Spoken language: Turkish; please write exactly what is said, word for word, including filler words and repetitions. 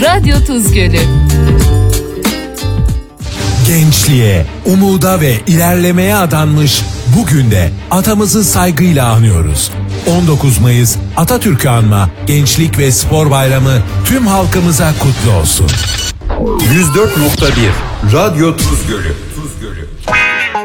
Radyo Tuzgölü. Gençliğe, umuda ve ilerlemeye adanmış bugün de atamızı saygıyla anıyoruz. on dokuz Mayıs Atatürk'ü anma Gençlik ve Spor Bayramı tüm halkımıza kutlu olsun. yüz dört nokta bir Radyo Tuzgölü. Tuzgölü.